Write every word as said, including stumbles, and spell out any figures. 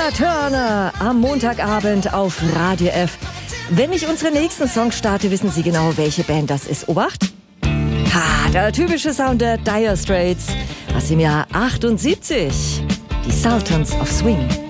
Tina Turner am Montagabend auf Radio F. Wenn ich unsere nächsten Songs starte, wissen Sie genau, welche Band das ist. Obacht! Ha, der typische Sound der Dire Straits aus dem Jahr achtundsiebzig. Die Sultans of Swing.